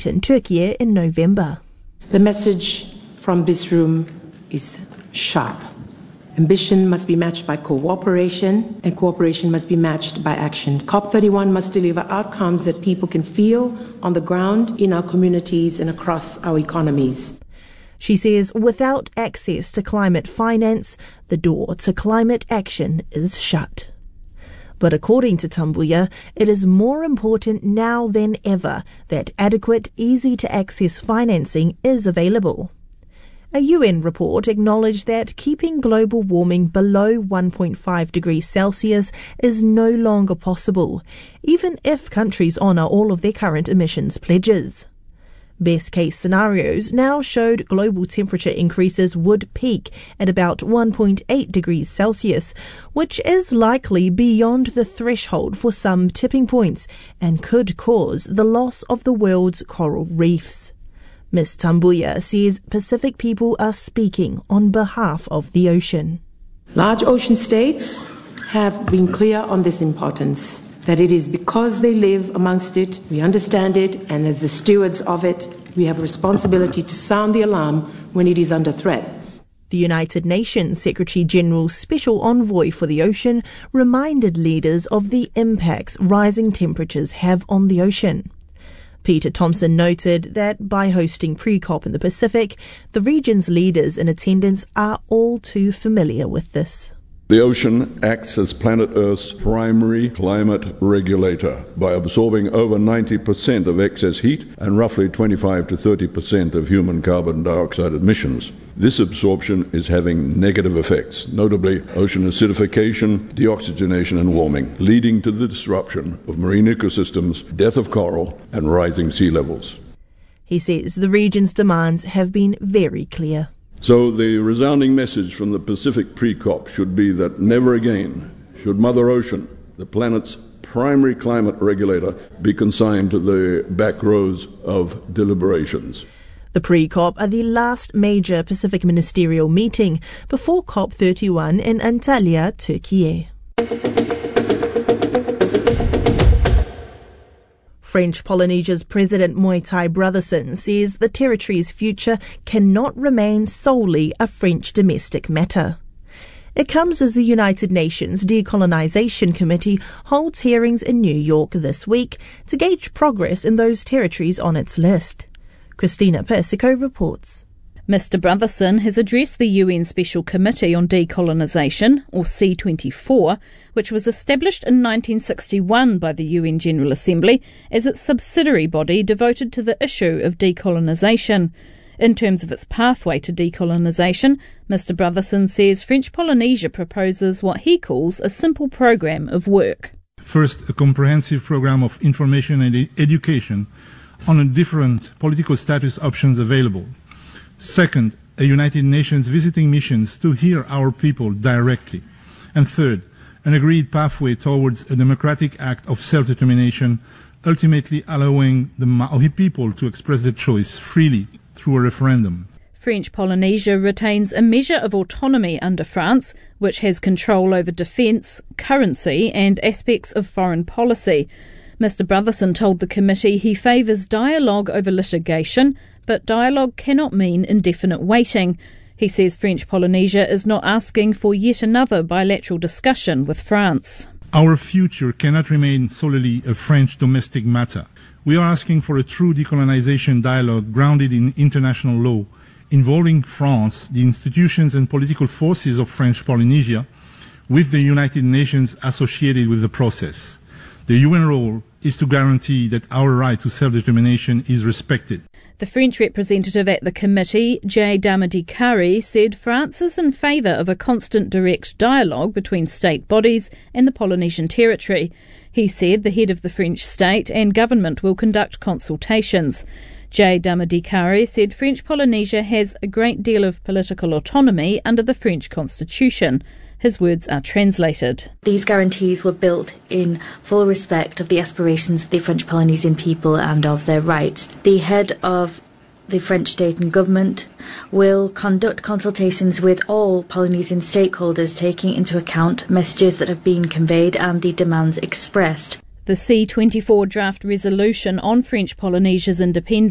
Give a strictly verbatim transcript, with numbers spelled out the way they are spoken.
summit in Turkey in November. The message from this room is sharp. Ambition must be matched by cooperation, and cooperation must be matched by action. COP thirty-one must deliver outcomes that people can feel on the ground, in our communities and across our economies. She says without access to climate finance, the door to climate action is shut. But according to Tambuya, it is more important now than ever that adequate, easy-to-access financing is available. A U N report acknowledged that keeping global warming below one point five degrees Celsius is no longer possible, even if countries honour all of their current emissions pledges. Best-case scenarios now showed global temperature increases would peak at about one point eight degrees Celsius, which is likely beyond the threshold for some tipping points and could cause the loss of the world's coral reefs. Miz Tambuya says Pacific people are speaking on behalf of the ocean. Large ocean states have been clear on this importance, that it is because they live amongst it, we understand it, and as the stewards of it, we have a responsibility to sound the alarm when it is under threat. The United Nations Secretary-General's Special Envoy for the Ocean reminded leaders of the impacts rising temperatures have on the ocean. Peter Thompson noted that by hosting pre-COP in the Pacific, the region's leaders in attendance are all too familiar with this. The ocean acts as planet Earth's primary climate regulator by absorbing over ninety percent of excess heat and roughly twenty-five to thirty percent of human carbon dioxide emissions. This absorption is having negative effects, notably ocean acidification, deoxygenation and warming, leading to the disruption of marine ecosystems, death of coral and rising sea levels. He says the region's demands have been very clear. So the resounding message from the Pacific pre-COP should be that never again should Mother Ocean, the planet's primary climate regulator, be consigned to the back rows of deliberations. The pre-COP are the last major Pacific ministerial meeting before COP thirty-one in Antalya, Turkey. French Polynesia's President Moitai Brotherson says the territory's future cannot remain solely a French domestic matter. It comes as the United Nations Decolonisation Committee holds hearings in New York this week to gauge progress in those territories on its list. Christina Persico reports. Mister Brotherson has addressed the U N Special Committee on Decolonisation, or C twenty-four, which was established in nineteen sixty-one by the U N General Assembly as its subsidiary body devoted to the issue of decolonisation. In terms of its pathway to decolonisation, Mister Brotherson says French Polynesia proposes what he calls a simple programme of work. First, a comprehensive programme of information and ed- education on the different political status options available. Second, a United Nations visiting missions to hear our people directly. And third, an agreed pathway towards a democratic act of self-determination, ultimately allowing the Maori people to express their choice freely through a referendum. French Polynesia retains a measure of autonomy under France, which has control over defence, currency and aspects of foreign policy. Mister Brotherson told the committee he favours dialogue over litigation, but dialogue cannot mean indefinite waiting. He says French Polynesia is not asking for yet another bilateral discussion with France. Our future cannot remain solely a French domestic matter. We are asking for a true decolonisation dialogue grounded in international law, involving France, the institutions and political forces of French Polynesia, with the United Nations associated with the process. The U N role is to guarantee that our right to self-determination is respected. The French representative at the committee, Jay Damadikari, said France is in favour of a constant direct dialogue between state bodies and the Polynesian territory. He said the head of the French state and government will conduct consultations. Jay Damadikari said French Polynesia has a great deal of political autonomy under the French constitution. His words are translated. These guarantees were built in full respect of the aspirations of the French Polynesian people and of their rights. The head of the French state and government will conduct consultations with all Polynesian stakeholders, taking into account messages that have been conveyed and the demands expressed. The C twenty-four draft resolution on French Polynesia's independence